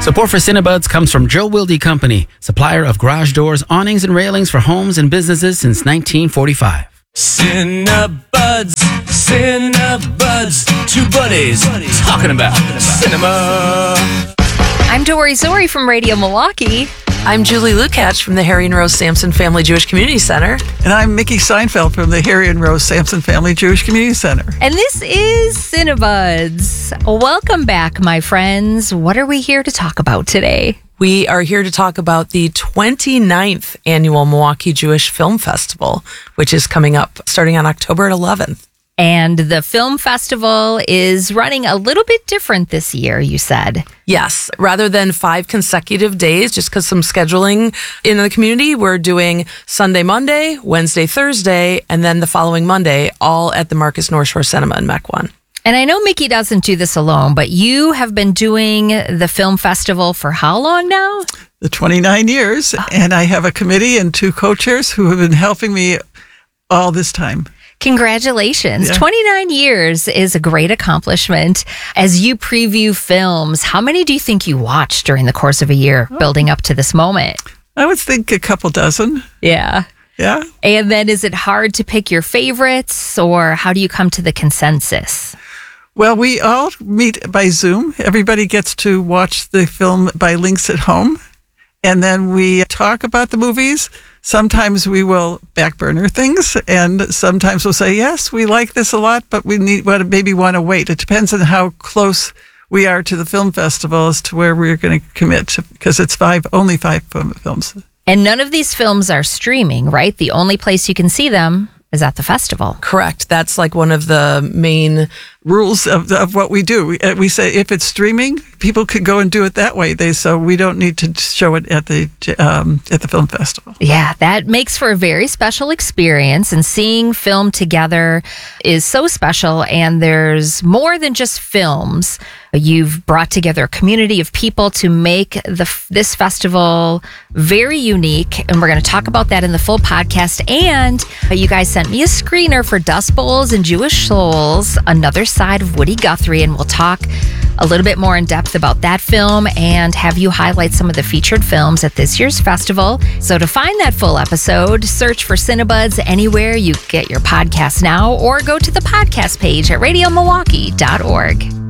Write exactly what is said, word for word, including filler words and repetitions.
Support for Cinebuds comes from Joe Wilde Company, supplier of garage doors, awnings, and railings for homes and businesses since nineteen forty-five. Cinebuds, Cinebuds, two buddies talking about cinema. I'm Dory Zori from Radio Milwaukee. I'm Julie Lukacs from the Harry and Rose Sampson Family Jewish Community Center. And I'm Mickey Seinfeld from the Harry and Rose Sampson Family Jewish Community Center. And this is Cinebuds. Welcome back, my friends. What are we here to talk about today? We are here to talk about the twenty-ninth annual Milwaukee Jewish Film Festival, which is coming up starting on October eleventh. And the film festival is running a little bit different this year, you said. Yes. Rather than five consecutive days, just because some scheduling in the community, we're doing Sunday, Monday, Wednesday, Thursday, and then the following Monday, all at the Marcus North Shore Cinema in Mequon. And I know Mickey doesn't do this alone, but you have been doing the film festival for how long now? The twenty-nine years. Oh. And I have a committee and two co-chairs who have been helping me all this time. Congratulations. Yeah. twenty-nine years is a great accomplishment. As you preview films, how many do you think you watch during the course of a year oh. building up to this moment? I would think a couple dozen. Yeah. Yeah. And then is it hard to pick your favorites, or how do you come to the consensus? Well, we all meet by Zoom. Everybody gets to watch the film by links at home. And then we talk about the movies. Sometimes we will backburner things, and sometimes we'll say, yes, we like this a lot, but we need maybe want to wait. It depends on how close we are to the film festival as to where we're going to commit to, because it's five, only five films. And none of these films are streaming, right? The only place you can see them is at the festival. Correct. That's like one of the main rules of, of what we do. We, we say if it's streaming, people could go and do it that way. They so we don't need to show it at the um, at the film festival. Yeah, that makes for a very special experience, and seeing film together is so special. And there's more than just films. You've brought together a community of people to make the this festival very unique, and we're going to talk about that in the full podcast. And you guys sent me a screener for Dust Bowls and Jewish Souls, Another Side of Woody Guthrie, and we'll talk a little bit more in depth about that film and have you highlight some of the featured films at this year's festival. So to find that full episode, search for Cinebuds anywhere you get your podcast now, or go to the podcast page at radio milwaukee dot org.